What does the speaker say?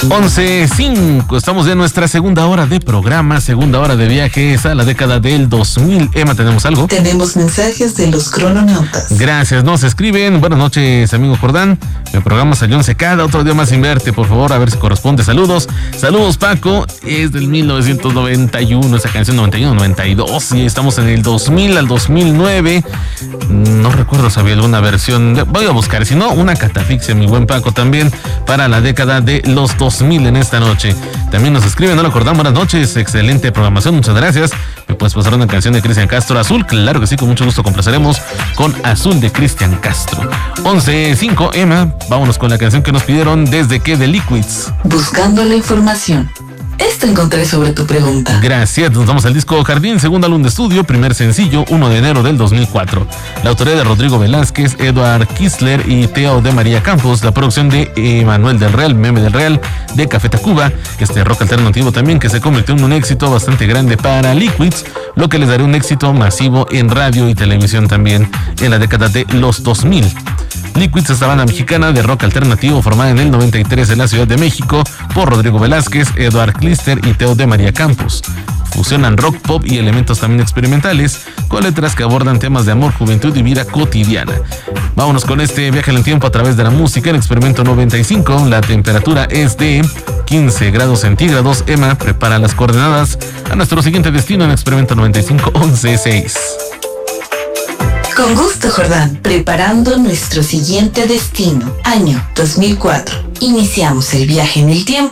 11:05, estamos en nuestra segunda hora de programa, segunda hora de viajes a la década del 2000. Emma, ¿tenemos algo? Tenemos mensajes de los crononautas. Gracias, nos escriben. Buenas noches, amigo Jordán. Me programas a John Secada, otro día más sin verte, por favor, a ver si corresponde. Saludos, Paco. Es del 1991, esa canción 91-92, y estamos en el 2000 al 2009. No recuerdo si había alguna versión. Voy a buscar, si no, una catafixia, mi buen Paco, también para la década de los 2000 en esta noche. También nos escriben, no lo acordamos, buenas noches, excelente programación, muchas gracias. ¿Me puedes pasar una canción de Cristian Castro? Azul, claro que sí, con mucho gusto complaceremos con Azul de Cristian Castro. 11:05, Emma, vámonos con la canción que nos pidieron desde que de Liquids. Buscando la información. Esto encontré sobre tu pregunta. Gracias, nos vamos al disco Jardín, segundo álbum de estudio, primer sencillo, 1 de enero del 2004. La autoría de Rodrigo Velázquez, Eduard Kistler y Teo de María Campos, la producción de Manuel del Real, Meme del Real, de Café Tacuba, rock alternativo también que se convirtió en un éxito bastante grande para Liquids, lo que les daría un éxito masivo en radio y televisión también en la década de los 2000. Liquids, esta banda mexicana de rock alternativo formada en el 93 en la Ciudad de México por Rodrigo Velázquez, Eduard Kistler y Teo de María Campos. Fusionan rock, pop y elementos también experimentales con letras que abordan temas de amor, juventud y vida cotidiana. Vámonos con este viaje en el tiempo a través de la música en Experimento 95. La temperatura es de 15 grados centígrados. Emma, prepara las coordenadas a nuestro siguiente destino en Experimento 95, 11:06. Con gusto, Jordán. Preparando nuestro siguiente destino. Año 2004. Iniciamos el viaje en el tiempo